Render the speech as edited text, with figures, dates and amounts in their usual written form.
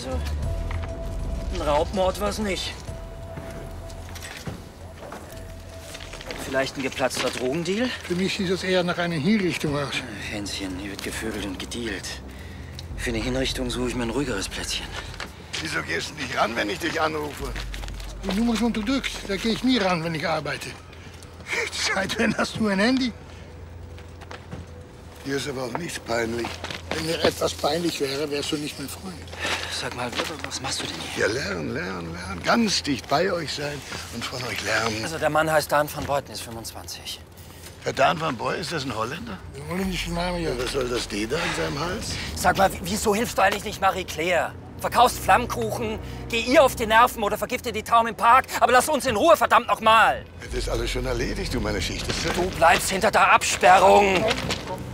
Also, ein Raubmord war es nicht. Vielleicht ein geplatzter Drogendeal? Für mich sieht das eher nach einer Hinrichtung aus. Hänschen, hier wird gevögelt und gedealt. Für eine Hinrichtung suche ich mir ein ruhigeres Plätzchen. Wieso gehst du nicht ran, wenn ich dich anrufe? Die Nummer ist unterdrückt. Da gehe ich nie ran, wenn ich arbeite. Seit wann hast du ein Handy? Dir ist aber auch nichts peinlich. Wenn mir etwas peinlich wäre, wärst du nicht mein Freund. Sag mal, was machst du denn hier? Ja, lernen. Ganz dicht bei euch sein und von euch lernen. Also, der Mann heißt Dan van Beuten, ist 25. Herr Dan van Boy, ist das ein Holländer? Der holländische Name, ja. Ja, was soll das D da in seinem Hals? Sag mal, wieso hilfst du eigentlich nicht Marie-Claire? Verkaufst Flammkuchen, geh ihr auf die Nerven oder vergifte die Taum im Park, aber lass uns in Ruhe, verdammt noch mal. Das ist alles schon erledigt, du, meine Schicht ist Du bleibst hinter der Absperrung. Komm.